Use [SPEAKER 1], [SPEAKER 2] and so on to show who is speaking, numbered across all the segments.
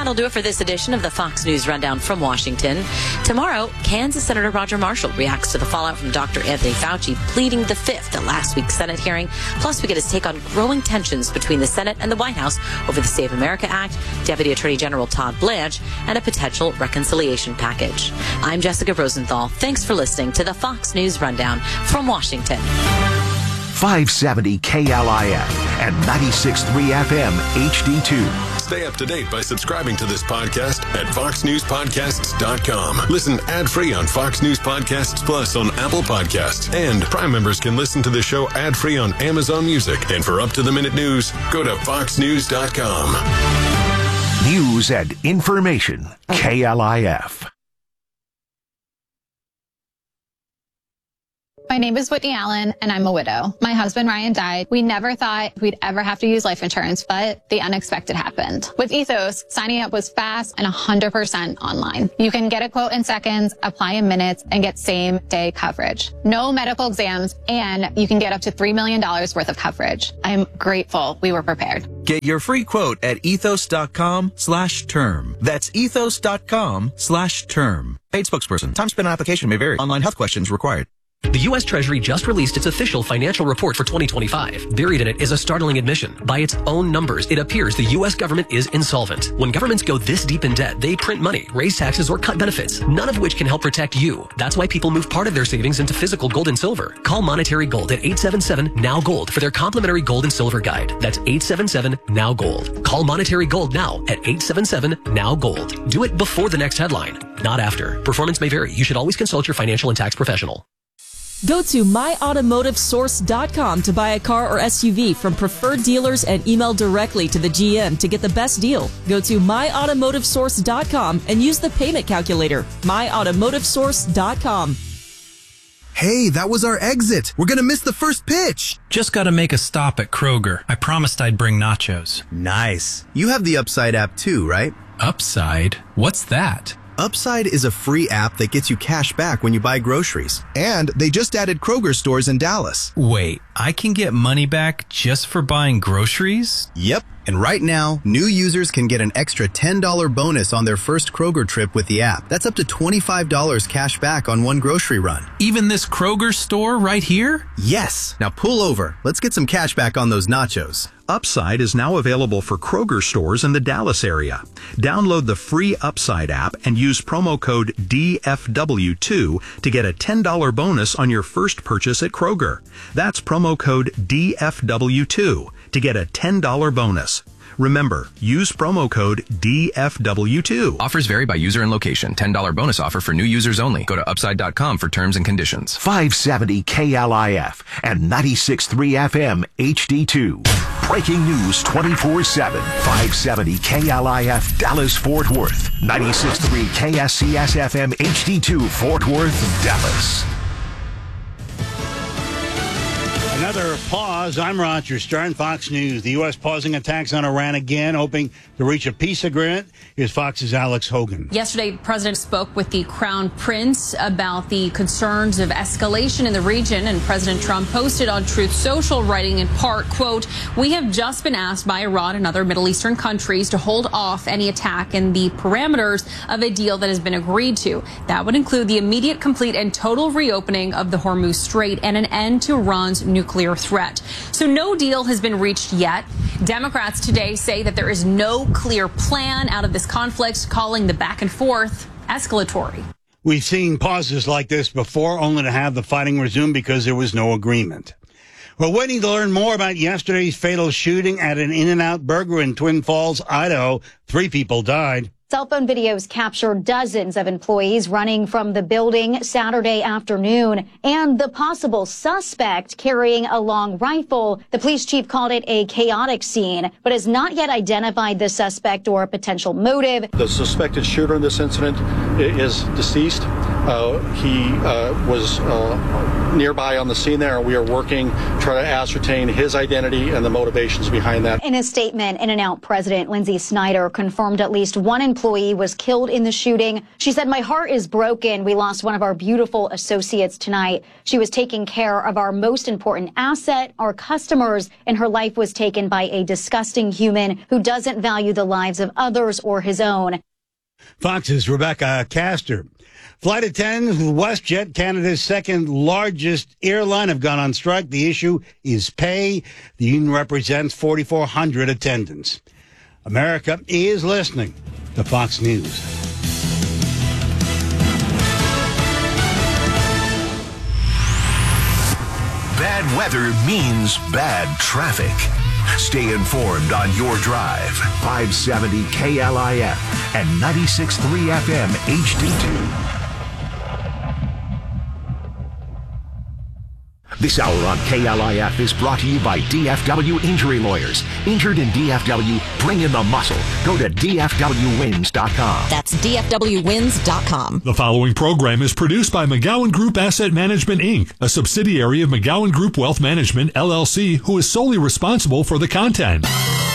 [SPEAKER 1] that'll do it for this edition of the Fox News Rundown from Washington. Tomorrow, Kansas Senator Roger Marshall reacts to the fallout from Dr. Anthony Fauci pleading the fifth at last week's Senate hearing. Plus, we get his take on growing tensions between the Senate and the White House over the Save America Act, Deputy Attorney General Todd Blanche, and a potential reconciliation package. I'm Jessica Rosenthal. Thanks for listening to the Fox News Rundown from Washington.
[SPEAKER 2] 570 KLIF and 96.3 FM HD2.
[SPEAKER 3] Stay up to date by subscribing to this podcast at foxnewspodcasts.com. Listen ad-free on Fox News Podcasts Plus on Apple Podcasts. And Prime members can listen to the show ad-free on Amazon Music. And for up-to-the-minute news, go to foxnews.com.
[SPEAKER 2] News and information. KLIF.
[SPEAKER 4] My name is Whitney Allen, and I'm a widow. My husband, Ryan, died. We never thought we'd ever have to use life insurance, but the unexpected happened. With Ethos, signing up was fast and 100% online. You can get a quote in seconds, apply in minutes, and get same-day coverage. No medical exams, and you can get up to $3 million worth of coverage. I'm grateful we were prepared.
[SPEAKER 5] Get your free quote at ethos.com/term. That's ethos.com/term. Paid spokesperson. Time spent on application may vary. Online health questions required.
[SPEAKER 6] The U.S. Treasury just released its official financial report for 2025. Buried in it is a startling admission. By its own numbers, it appears the U.S. government is insolvent. When governments go this deep in debt, they print money, raise taxes, or cut benefits, none of which can help protect you. That's why people move part of their savings into physical gold and silver. Call Monetary Gold at 877-NOW-GOLD for their complimentary gold and silver guide. That's 877-NOW-GOLD. Call Monetary Gold now at 877-NOW-GOLD. Do it before the next headline, not after. Performance may vary. You should always consult your financial and tax professional.
[SPEAKER 7] Go to myautomotivesource.com to buy a car or SUV from preferred dealers and email directly to the GM to get the best deal. Go to myautomotivesource.com and use the payment calculator. myautomotivesource.com.
[SPEAKER 8] Hey, that was our exit. We're gonna miss the first pitch.
[SPEAKER 9] Just gotta make a stop at Kroger. I promised I'd bring nachos.
[SPEAKER 8] Nice. You have the Upside app too, right?
[SPEAKER 9] Upside? What's that?
[SPEAKER 8] Upside is a free app that gets you cash back when you buy groceries. And they just added Kroger stores in Dallas.
[SPEAKER 9] Wait, I can get money back just for buying groceries?
[SPEAKER 8] Yep. And right now, new users can get an extra $10 bonus on their first Kroger trip with the app. That's up to $25 cash back on one grocery run.
[SPEAKER 9] Even this Kroger store right here?
[SPEAKER 8] Yes. Now pull over. Let's get some cash back on those nachos.
[SPEAKER 10] Upside is now available for Kroger stores in the Dallas area. Download the free Upside app and use promo code DFW2 to get a $10 bonus on your first purchase at Kroger. That's promo code DFW2 to get a $10 bonus. Remember, use promo code DFW2.
[SPEAKER 11] Offers vary by user and location. $10 bonus offer for new users only. Go to upside.com for terms and conditions.
[SPEAKER 2] 570 KLIF and 96.3 FM HD2. Breaking news 24/7. 570 KLIF Dallas Fort Worth. 96.3 KSCS FM HD2 Fort Worth, Dallas.
[SPEAKER 12] Another pause. I'm Roger Stern, Fox News. The U.S. pausing attacks on Iran again, hoping to reach a peace agreement. Here's Fox's Alex Hogan.
[SPEAKER 13] Yesterday, the president spoke with the Crown Prince about the concerns of escalation in the region, and President Trump posted on Truth Social, writing in part, quote, "We have just been asked by Iran and other Middle Eastern countries to hold off any attack in the parameters of a deal that has been agreed to. That would include the immediate, complete, and total reopening of the Hormuz Strait and an end to Iran's nuclear threat." So no deal has been reached yet. Democrats today say that there is no clear plan out of this conflict, calling the back and forth escalatory.
[SPEAKER 12] We've seen pauses like this before, only to have the fighting resume because there was no agreement. We're waiting to learn more about yesterday's fatal shooting at an In-N-Out Burger in Twin Falls, Idaho. 3 people died.
[SPEAKER 14] Cell phone videos captured dozens of employees running from the building Saturday afternoon, and the possible suspect carrying a long rifle. The police chief called it a chaotic scene, but has not yet identified the suspect or a potential motive.
[SPEAKER 15] The suspected shooter in this incident is deceased. He was nearby on the scene there, and we are working to try to ascertain his identity and the motivations behind that.
[SPEAKER 14] In a statement, In-N-Out President Lindsay Snyder confirmed at least one employee was killed in the shooting. She said, "My heart is broken. We lost one of our beautiful associates tonight. She was taking care of our most important asset, our customers, and her life was taken by a disgusting human who doesn't value the lives of others or his own."
[SPEAKER 12] Fox's Rebecca Castor. Flight attendants with WestJet, Canada's second largest airline, have gone on strike. The issue is pay. The union represents 4,400 attendants. America is listening to Fox News.
[SPEAKER 2] Bad weather means bad traffic. Stay informed on your drive. 570 KLIF and 96.3 FM HD2. This hour on KLIF is brought to you by DFW Injury Lawyers. Injured in DFW, bring in the muscle. Go to DFWWins.com.
[SPEAKER 16] That's DFWWins.com.
[SPEAKER 17] The following program is produced by McGowan Group Asset Management, Inc., a subsidiary of McGowan Group Wealth Management, LLC, who is solely responsible for the content.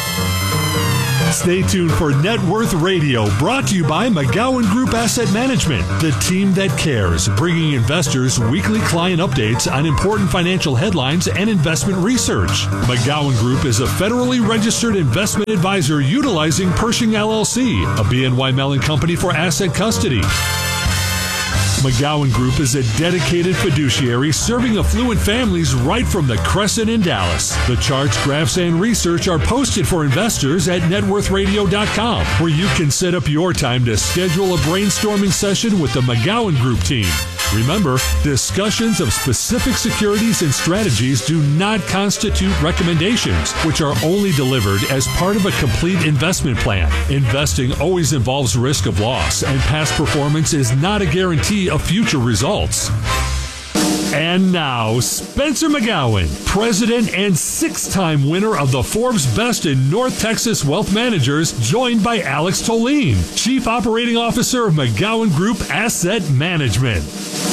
[SPEAKER 17] Stay tuned for Net Worth Radio, brought to you by McGowan Group Asset Management, the team that cares, bringing investors weekly client updates on important financial headlines and investment research. McGowan Group is a federally registered investment advisor utilizing Pershing LLC, a BNY Mellon company for asset custody. McGowan Group is a dedicated fiduciary serving affluent families right from the Crescent in Dallas. The charts, graphs, and research are posted for investors at networthradio.com, where you can set up your time to schedule a brainstorming session with the McGowan Group team. Remember, discussions of specific securities and strategies do not constitute recommendations, which are only delivered as part of a complete investment plan. Investing always involves risk of loss, and past performance is not a guarantee of future results. And now, Spencer McGowan, president and six-time winner of the Forbes Best in North Texas Wealth Managers, joined by Alex Tolene, Chief Operating Officer of McGowan Group Asset Management.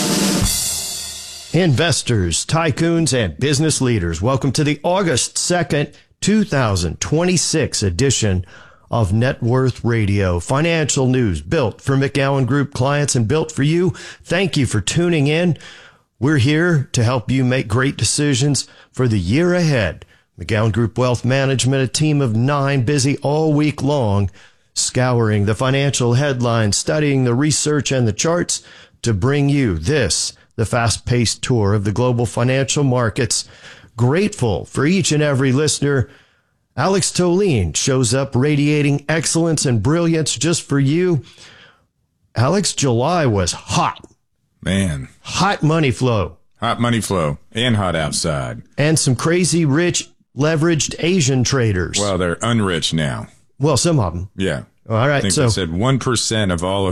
[SPEAKER 18] Investors, tycoons, and business leaders, welcome to the August 2nd, 2026 edition of Net Worth Radio. Financial news built for McGowan Group clients and built for you. Thank you for tuning in. We're here to help you make great decisions for the year ahead. McGowan Group Wealth Management, a team of 9 busy all week long, scouring the financial headlines, studying the research and the charts to bring you this, the fast-paced tour of the global financial markets. Grateful for each and every listener. Alex Tolene shows up radiating excellence and brilliance just for you. Alex, July was hot.
[SPEAKER 19] Man.
[SPEAKER 18] Hot money flow.
[SPEAKER 19] Hot money flow and hot outside.
[SPEAKER 18] And some crazy rich leveraged Asian traders.
[SPEAKER 19] Well, they're unrich now.
[SPEAKER 18] Well, some of them.
[SPEAKER 19] Yeah.
[SPEAKER 18] All right.
[SPEAKER 19] I think they said 1% of all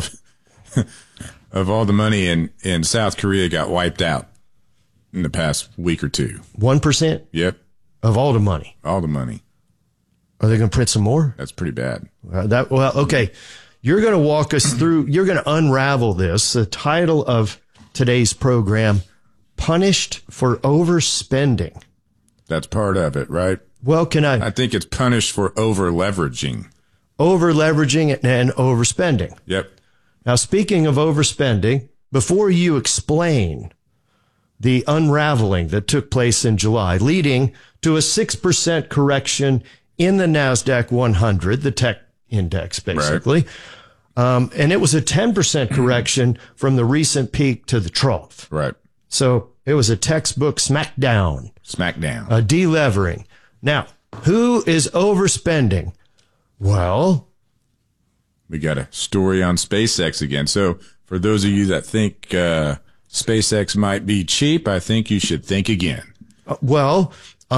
[SPEAKER 19] of all the money in South Korea got wiped out in the past week or two.
[SPEAKER 18] 1%?
[SPEAKER 19] Yep.
[SPEAKER 18] Of all the money?
[SPEAKER 19] All the money.
[SPEAKER 18] Are they going to print some more?
[SPEAKER 19] That's pretty bad.
[SPEAKER 18] Okay. You're going to walk us through, you're going to unravel this. The title of today's program, Punished for Overspending.
[SPEAKER 19] That's part of it, right?
[SPEAKER 18] Well, I
[SPEAKER 19] think it's punished for over-leveraging.
[SPEAKER 18] Over-leveraging and overspending.
[SPEAKER 19] Yep.
[SPEAKER 18] Now, speaking of overspending, before you explain the unraveling that took place in July, leading to a 6% correction in the NASDAQ 100, the tech index, basically.
[SPEAKER 19] Right.
[SPEAKER 18] And it was a 10% correction from the recent peak to the trough.
[SPEAKER 19] Right.
[SPEAKER 18] So it was a textbook smackdown.
[SPEAKER 19] Smackdown.
[SPEAKER 18] A delevering. Now, who is overspending? Well,
[SPEAKER 19] we got a story on SpaceX again. So for those of you that think SpaceX might be cheap, I think you should think again.
[SPEAKER 18] Well,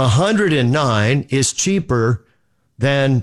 [SPEAKER 18] 109 is cheaper than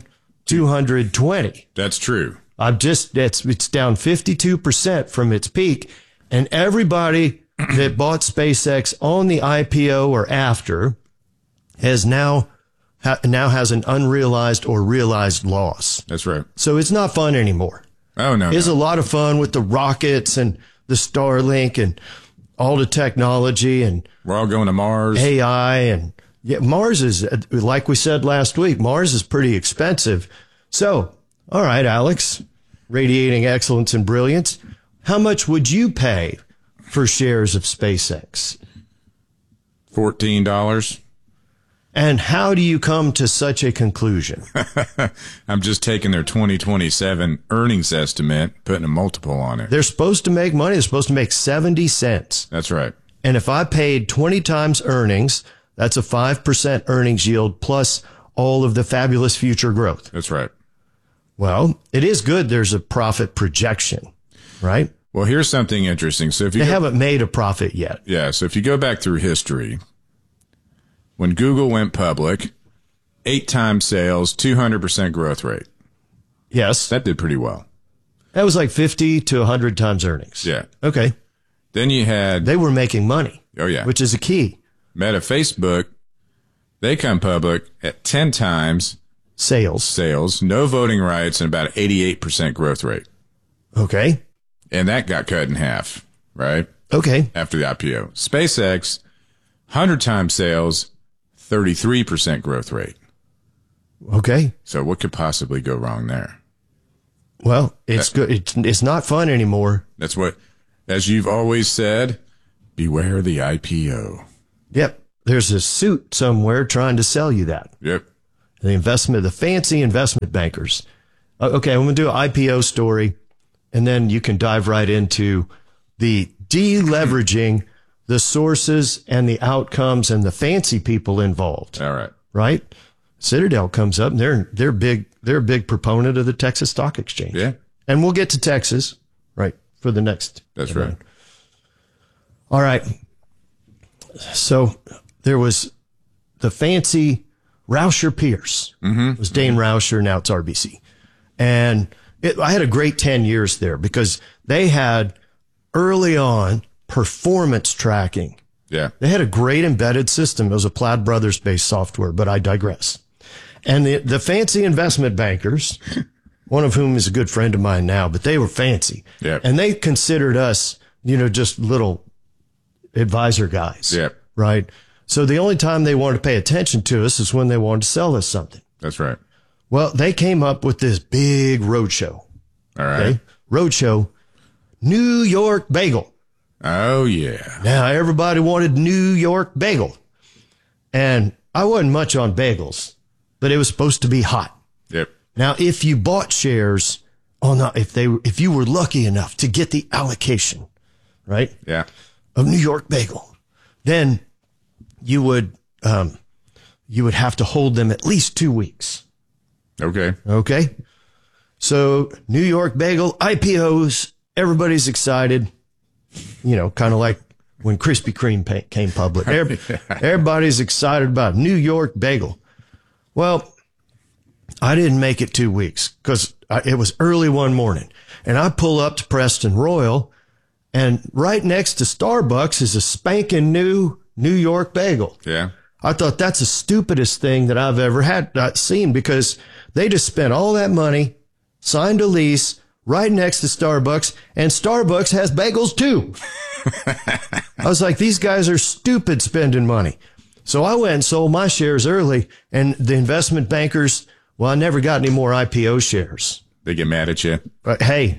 [SPEAKER 18] 220.
[SPEAKER 19] That's true.
[SPEAKER 18] It's down 52% from its peak, and everybody that bought SpaceX on the IPO or after has now has an unrealized or realized loss.
[SPEAKER 19] That's right.
[SPEAKER 18] So it's not fun anymore.
[SPEAKER 19] Oh, no.
[SPEAKER 18] It's a lot of fun with the rockets and the Starlink and all the technology, and
[SPEAKER 19] we're all going to Mars.
[SPEAKER 18] AI, and Mars is, like we said last week, Mars is pretty expensive. So, all right, Alex, radiating excellence and brilliance, how much would you pay for shares of SpaceX?
[SPEAKER 19] $14.
[SPEAKER 18] And how do you come to such a conclusion?
[SPEAKER 19] I'm just taking their 2027 earnings estimate, putting a multiple on it.
[SPEAKER 18] They're supposed to make money. They're supposed to make 70 cents.
[SPEAKER 19] That's right.
[SPEAKER 18] And if I paid 20 times earnings, that's a 5% earnings yield plus all of the fabulous future growth.
[SPEAKER 19] That's right.
[SPEAKER 18] Well, it is good there's a profit projection, right?
[SPEAKER 19] Well, here's something interesting. So if you
[SPEAKER 18] they haven't made a profit yet.
[SPEAKER 19] Yeah. So if you go back through history, when Google went public, 8 times sales, 200% growth rate.
[SPEAKER 18] Yes.
[SPEAKER 19] That did pretty well.
[SPEAKER 18] That was like 50 to 100 times earnings.
[SPEAKER 19] Yeah.
[SPEAKER 18] Okay.
[SPEAKER 19] Then you had...
[SPEAKER 18] They were making money.
[SPEAKER 19] Oh, yeah.
[SPEAKER 18] Which is a key.
[SPEAKER 19] Meta, Facebook, they come public at 10 times...
[SPEAKER 18] Sales.
[SPEAKER 19] No voting rights, and about 88% growth rate.
[SPEAKER 18] Okay.
[SPEAKER 19] And that got cut in half, right?
[SPEAKER 18] Okay.
[SPEAKER 19] After the IPO. SpaceX, 100 times sales... 33% growth rate.
[SPEAKER 18] Okay.
[SPEAKER 19] So what could possibly go wrong there?
[SPEAKER 18] Well, it's good. It's not fun anymore.
[SPEAKER 19] That's what, as you've always said, beware the IPO.
[SPEAKER 18] Yep. There's a suit somewhere trying to sell you that.
[SPEAKER 19] Yep.
[SPEAKER 18] The fancy investment bankers. Okay, I'm going to do an IPO story, and then you can dive right into the deleveraging the sources and the outcomes and the fancy people involved.
[SPEAKER 19] All right.
[SPEAKER 18] Right? Citadel comes up, and they're a big proponent of the Texas Stock Exchange.
[SPEAKER 19] Yeah.
[SPEAKER 18] And we'll get to Texas, right, for the next.
[SPEAKER 19] That's right.
[SPEAKER 18] All right. So there was the fancy Rauscher Pierce.
[SPEAKER 19] Mm-hmm.
[SPEAKER 18] It was Dane Rauscher, now it's RBC. And I had a great 10 years there because they had early on performance tracking.
[SPEAKER 19] Yeah.
[SPEAKER 18] They had a great embedded system. It was a Plaid Brothers based software, but I digress. And the fancy investment bankers, one of whom is a good friend of mine now, but they were fancy.
[SPEAKER 19] Yeah.
[SPEAKER 18] And they considered us, just little advisor guys.
[SPEAKER 19] Yeah.
[SPEAKER 18] Right. So the only time they wanted to pay attention to us is when they wanted to sell us something.
[SPEAKER 19] That's right.
[SPEAKER 18] Well, they came up with this big roadshow.
[SPEAKER 19] All right.
[SPEAKER 18] Okay? Roadshow, New York Bagel.
[SPEAKER 19] Oh, yeah.
[SPEAKER 18] Now, everybody wanted New York Bagel. And I wasn't much on bagels, but it was supposed to be hot.
[SPEAKER 19] Yep.
[SPEAKER 18] Now, if you bought shares if you were lucky enough to get the allocation, right?
[SPEAKER 19] Yeah.
[SPEAKER 18] Of New York Bagel, then you would have to hold them at least 2 weeks.
[SPEAKER 19] Okay.
[SPEAKER 18] Okay. So New York Bagel IPOs, everybody's excited. Kind of like when Krispy Kreme came public. Everybody's excited about New York Bagel. Well, I didn't make it 2 weeks because it was early one morning. And I pull up to Preston Royal, and right next to Starbucks is a spanking new New York Bagel.
[SPEAKER 19] Yeah.
[SPEAKER 18] I thought that's the stupidest thing that I've ever seen because they just spent all that money, signed a lease right next to Starbucks, and Starbucks has bagels too. I was like, these guys are stupid spending money. So I went and sold my shares early, and the investment bankers, well, I never got any more IPO shares.
[SPEAKER 19] They get mad at you.
[SPEAKER 18] But hey,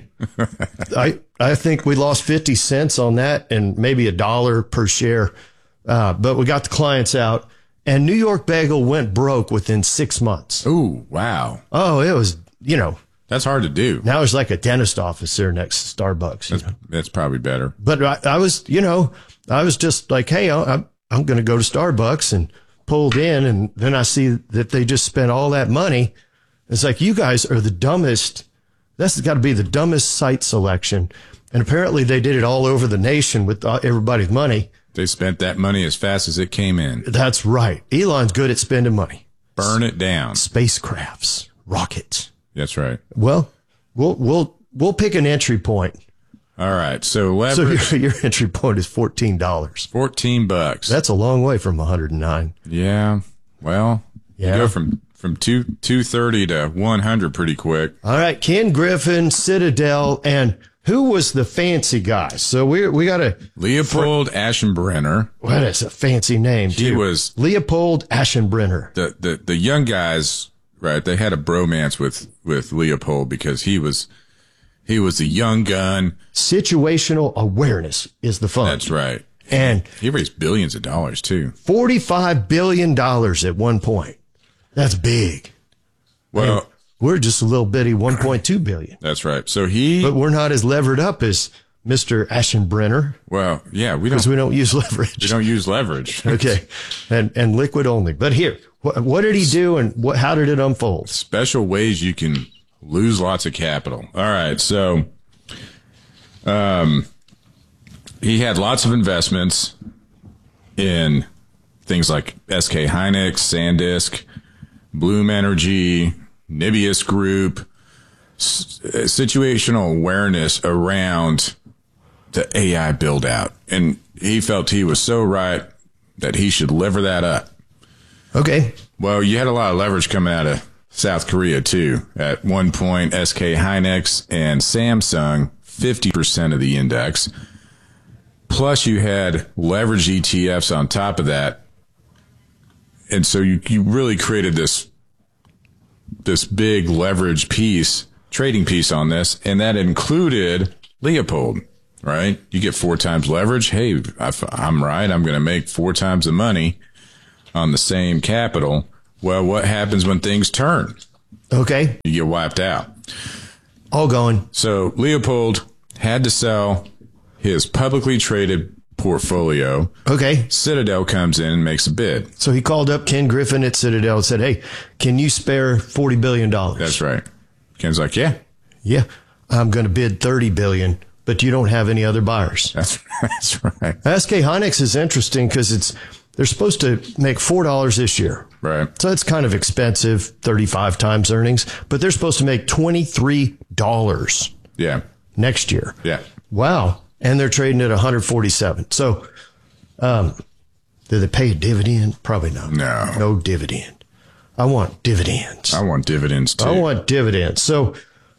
[SPEAKER 18] I think we lost 50 cents on that and maybe $1 per share. But we got the clients out, and New York Bagel went broke within 6 months.
[SPEAKER 19] Ooh, wow.
[SPEAKER 18] Oh, it was,
[SPEAKER 19] That's hard to do.
[SPEAKER 18] Now there's like a dentist office there next to Starbucks.
[SPEAKER 19] That's probably better.
[SPEAKER 18] But I was just like, hey, I'm going to go to Starbucks, and pulled in, and then I see that they just spent all that money. It's like, you guys are the dumbest. That's got to be the dumbest site selection. And apparently they did it all over the nation with everybody's money.
[SPEAKER 19] They spent that money as fast as it came in.
[SPEAKER 18] That's right. Elon's good at spending money.
[SPEAKER 19] Burn it down.
[SPEAKER 18] Spacecrafts, rockets.
[SPEAKER 19] That's right.
[SPEAKER 18] Well, we'll pick an entry point.
[SPEAKER 19] All right. So leverage.
[SPEAKER 18] So your entry point is $14.
[SPEAKER 19] $14.
[SPEAKER 18] That's a long way from 109.
[SPEAKER 19] Yeah. Well, you go from 230 to 100 pretty quick.
[SPEAKER 18] All right. Ken Griffin, Citadel, and who was the fancy guy? So we got to
[SPEAKER 19] Leopold Aschenbrenner.
[SPEAKER 18] What is a fancy name?
[SPEAKER 19] He was
[SPEAKER 18] Leopold Aschenbrenner.
[SPEAKER 19] The young guys, right? They had a bromance with Leopold because he was the young gun.
[SPEAKER 18] Situational awareness is the fund.
[SPEAKER 19] That's right.
[SPEAKER 18] And
[SPEAKER 19] he raised billions of dollars too.
[SPEAKER 18] $45 billion at one point. That's big.
[SPEAKER 19] Well,
[SPEAKER 18] and we're just a little bitty 1.2 billion.
[SPEAKER 19] That's right. But
[SPEAKER 18] we're not as levered up as Mr. Aschenbrenner.
[SPEAKER 19] Well, yeah, we
[SPEAKER 18] don't use leverage.
[SPEAKER 19] We don't use leverage.
[SPEAKER 18] Okay. And liquid only. But here, what did he do and how did it unfold?
[SPEAKER 19] Special ways you can lose lots of capital. All right. So, he had lots of investments in things like SK Hynix, SanDisk, Bloom Energy, Nibius Group, situational awareness around the AI build out. And he felt he was so right that he should lever that up.
[SPEAKER 18] Okay.
[SPEAKER 19] Well, you had a lot of leverage coming out of South Korea too. At one point, SK Hynix and Samsung, 50% of the index. Plus you had leverage ETFs on top of that. And so you really created this big leverage trading piece on this. And that included Leopold, right? You get 4 times leverage. Hey, if I'm right, I'm going to make 4 times the money on the same capital. Well, what happens when things turn?
[SPEAKER 18] Okay.
[SPEAKER 19] You get wiped out.
[SPEAKER 18] All gone.
[SPEAKER 19] So Leopold had to sell his publicly traded portfolio.
[SPEAKER 18] Okay.
[SPEAKER 19] Citadel comes in and makes a bid.
[SPEAKER 18] So he called up Ken Griffin at Citadel and said, hey, can you spare $40 billion?
[SPEAKER 19] That's right. Ken's like, yeah.
[SPEAKER 18] Yeah. I'm going to bid $30 billion, but you don't have any other buyers.
[SPEAKER 19] That's right.
[SPEAKER 18] SK Hynix is interesting because they're supposed to make $4 this year.
[SPEAKER 19] Right.
[SPEAKER 18] So it's kind of expensive, 35 times earnings, but they're supposed to make $23.
[SPEAKER 19] Yeah.
[SPEAKER 18] Next year.
[SPEAKER 19] Yeah.
[SPEAKER 18] Wow. And they're trading at 147. So, do they pay a dividend? Probably not. No dividend. I want dividends.
[SPEAKER 19] I want dividends too.
[SPEAKER 18] I want dividends. So,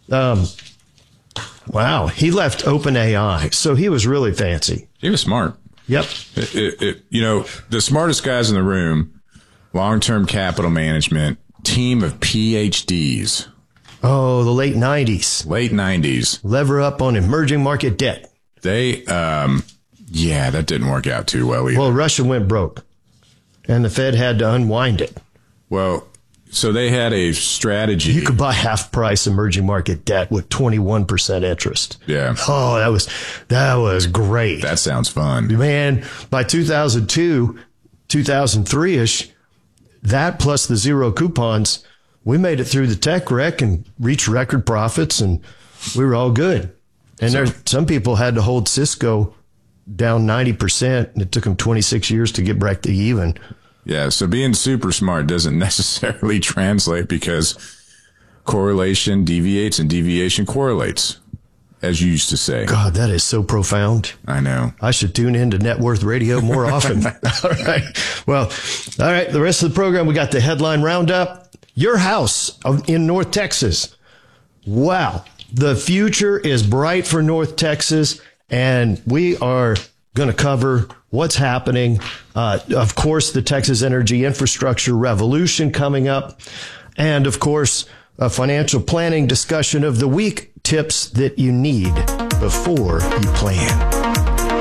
[SPEAKER 18] wow. He left OpenAI. So he was really fancy.
[SPEAKER 19] He was smart.
[SPEAKER 18] Yep.
[SPEAKER 19] The smartest guys in the room, long-term capital management, team of PhDs.
[SPEAKER 18] Oh, the late 90s.
[SPEAKER 19] Late 90s.
[SPEAKER 18] Lever up on emerging market debt.
[SPEAKER 19] They, that didn't work out too well either.
[SPEAKER 18] Well, Russia went broke and the Fed had to unwind it.
[SPEAKER 19] Well, so they had a strategy.
[SPEAKER 18] You could buy half price emerging market debt with 21% interest.
[SPEAKER 19] Yeah.
[SPEAKER 18] Oh, that was great.
[SPEAKER 19] That sounds fun.
[SPEAKER 18] Man, by 2002, 2003-ish, that plus the zero coupons, we made it through the tech wreck and reached record profits, and we were all good. And some people had to hold Cisco down 90%, and it took them 26 years to get back to even.
[SPEAKER 19] Yeah, so being super smart doesn't necessarily translate because correlation deviates and deviation correlates, as you used to say.
[SPEAKER 18] God, that is so profound.
[SPEAKER 19] I know.
[SPEAKER 18] I should tune into Net Worth Radio more often. All right. Well, all right. The rest of the program, we got the headline roundup. Your house in North Texas. Wow. The future is bright for North Texas, and we are going to cover what's happening. Of course, the Texas Energy Infrastructure Revolution coming up. And, of course, a financial planning discussion of the week, tips that you need before you plan.